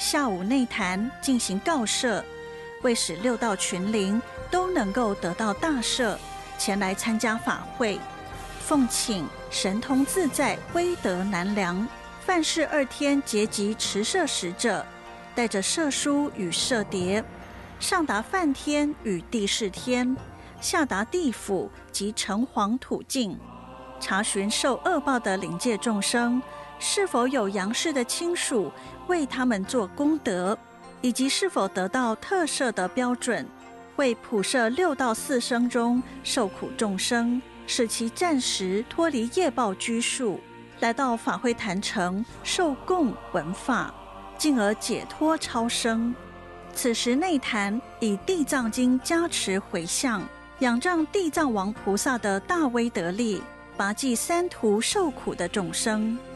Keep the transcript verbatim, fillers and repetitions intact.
下午内坛进行告赦，为使六道群灵都能够得到大赦，前来参加法会。奉请神通自在、威德难量，范氏二天结集持赦使者，带着赦书与赦牒，上达梵天与地释天，下达地府及城隍土境，查询受恶报的灵界众生是否有阳世的亲属为他们做功德，以及是否得到特赦的标准，为普摄六道四生中受苦众生，使其暂时脱离业报拘束，来到法会坛城受供闻法，进而解脱超生。此时内坛以地藏经加持回向，仰仗地藏王菩萨的大威德力，拔济三途受苦的众生。